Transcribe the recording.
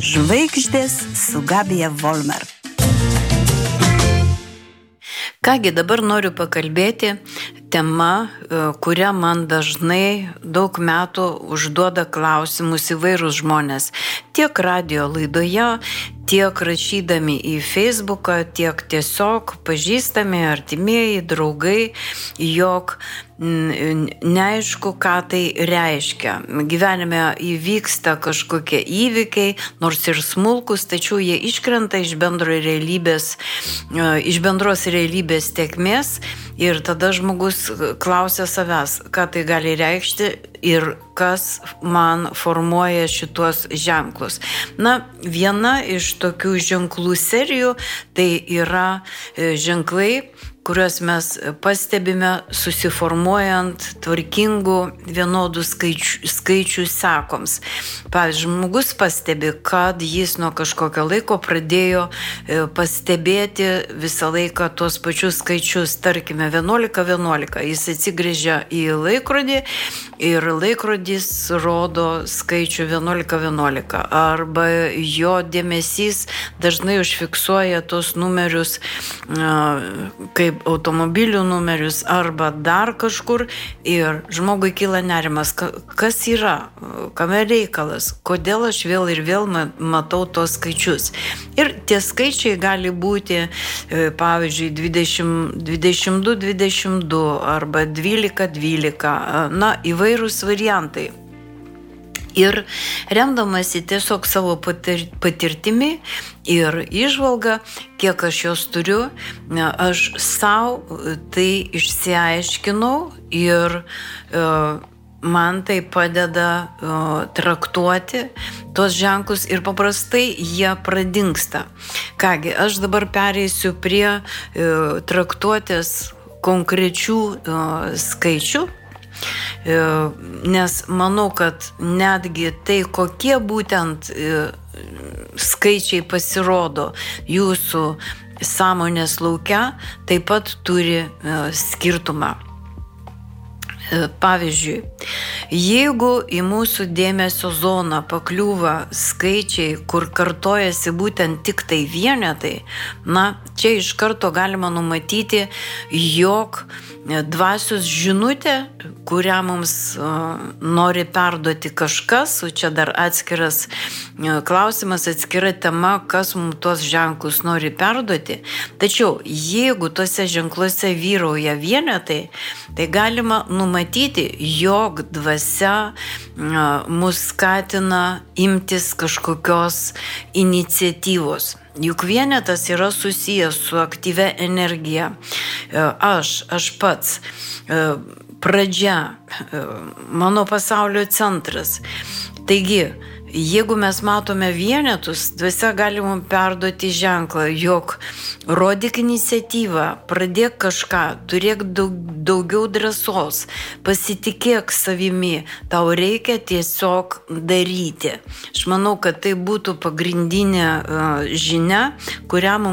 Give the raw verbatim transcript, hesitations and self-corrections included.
Žvaigždės su Gabija Volmer. Kągi, dabar noriu pakalbėti tema, kurią man dažnai daug metų užduoda klausimus įvairūs žmonės. Tiek radio laidoje, tiek rašydami į Facebooką, tiek tiesiog pažįstami, artimieji, draugai, jog neaišku, ką tai reiškia. Gyvenime įvyksta kažkokie įvykiai, nors ir smulkus, tačiau jie iškrenta iš bendro realybės, iš bendros realybės tėkmės ir tada žmogus klausia savęs, ką tai gali reikšti ir kas man formuoja šituos ženklus. Na, viena iš tokių ženklų serijų tai yra ženklai, kuriuos mes pastebime susiformuojant tvarkingų vienodų skaičių, skaičių sekoms. Pavyzdžiui, žmogus pastebi, kad jis nuo kažkokio laiko pradėjo pastebėti visą laiką tuos pačius skaičius, tarkime vienuolika vienuolika. Jis atsigręžia į laikrodį ir laikrodis rodo skaičių vienuolika vienuolika. Arba jo dėmesys dažnai užfiksuoja tos numerius kaip automobilių numerius arba dar kažkur ir žmogui kyla nerimas, kas yra, kame reikalas, kodėl aš vėl ir vėl matau tos skaičius. Ir tie skaičiai gali būti, pavyzdžiui, dvidešimt, dvidešimt du dvidešimt du arba dvylika dvylika, na, įvairūs variantai. Ir remdamasi tiesiog savo patirtimi ir įžvalga, kiek aš jos turiu, aš savo tai išsiaiškinau ir man tai padeda traktuoti tos ženklus ir paprastai jie pradingsta. Kągi, aš dabar pereisiu prie traktuotės konkrečių skaičių, nes manau, kad netgi tai, kokie būtent skaičiai pasirodo jūsų sąmonės lauke, taip pat turi skirtumą. Pavyzdžiui, jeigu į mūsų dėmesio zoną pakliūva skaičiai, kur kartojasi būtent tik tai vienetai, na, čia iš karto galima numatyti, jog dvasios žinutė, kurią mums uh, nori perduoti kažkas, o čia dar atskiras uh, klausimas, atskira tema, kas mums tuos ženklus nori perduoti. Tačiau jeigu tuose ženkluose vyrauja vienetai, tai galima numatyti, jog dvasia uh, mus skatina imtis kažkokios iniciatyvos. Juk vienetas yra susijęs su aktyvia energija. Aš, aš pats, pradžia, mano pasaulio centras. Taigi, jeigu mes matome vienetus, dvasia galima perduoti ženklą, jog rodyk iniciatyvą, pradėk kažką, turėk daug, daugiau drąsos, pasitikėk savimi, tau reikia tiesiog daryti. Aš manau, kad tai būtų pagrindinė uh, žinia, kurią mums